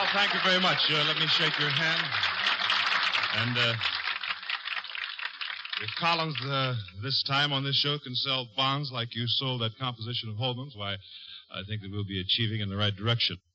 Well, thank you very much. Let me shake your hand. And if Collins this time on this show can sell bonds like you sold that composition of Holman's, why, I think that we'll be achieving in the right direction.